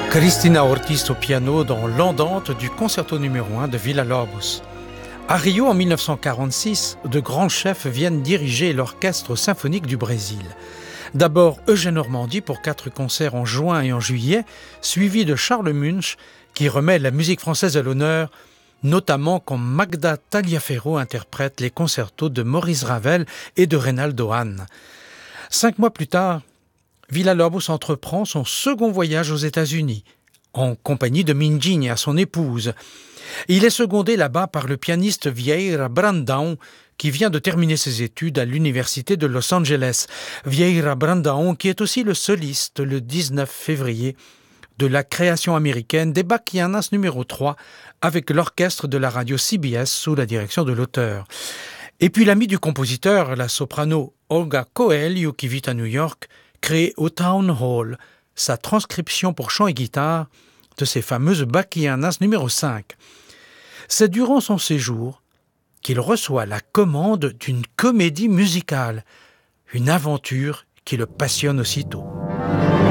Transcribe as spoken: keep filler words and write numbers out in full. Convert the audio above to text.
Cristina Ortiz au piano dans l'Andante du concerto numéro un de Villa-Lobos. À Rio, en mille neuf cent quarante-six, de grands chefs viennent diriger l'Orchestre symphonique du Brésil. D'abord Eugène Ormandy pour quatre concerts en juin et en juillet, suivi de Charles Munch qui remet la musique française à l'honneur, notamment quand Magda Taliaferro interprète les concertos de Maurice Ravel et de Reynaldo Hahn. Cinq mois plus tard, Villa-Lobos entreprend son second voyage aux États-Unis, en compagnie de Minjinha, son épouse. Il est secondé là-bas par le pianiste Vieira Brandão, qui vient de terminer ses études à l'Université de Los Angeles. Vieira Brandão, qui est aussi le soliste le dix-neuf février de la création américaine des Bachianas numéro trois, avec l'orchestre de la radio C B S sous la direction de l'auteur. Et puis l'ami du compositeur, la soprano Olga Coelho, qui vit à New York, crée au Town Hall sa transcription pour chant et guitare de ses fameuses Bachianas numéro cinq. C'est durant son séjour qu'il reçoit la commande d'une comédie musicale, une aventure qui le passionne aussitôt.